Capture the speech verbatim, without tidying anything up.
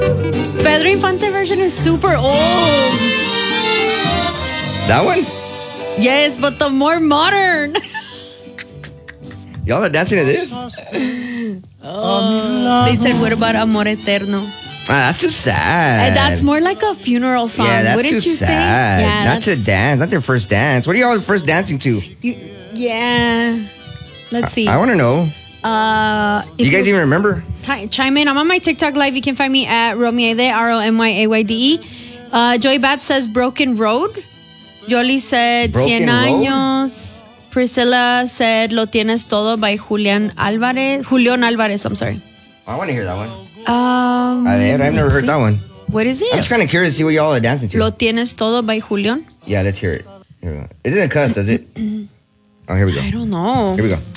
Pedro Infante version is super old. That one? Yes, but the more modern. Y'all are dancing to this? Oh, they said, what about Amor Eterno? Ah, that's too sad. And that's more like a funeral song. Yeah, that's Wouldn't too you sad. say? Yeah, not to dance, not their first dance. What are y'all first dancing to? You, yeah. Let's see. I, I want to know. Uh, You guys even remember? T- chime in. I'm on my TikTok live. You can find me at Romiede, R O M Y A Y D E. Uh, Joy Bat says Broken Road. Yoli said Broken Cien Road? Años. Priscilla said Lo Tienes Todo by Julian Alvarez. Julián Alvarez, I'm sorry. I want to hear that one. Um, A ver, I've never let's heard see. that one. What is it? I'm just kind of curious to see what y'all are dancing to. Lo Tienes Todo by Julián. Yeah, let's hear it. Here we go. It doesn't cuss, does it? Oh, here we go. I don't know. Here we go.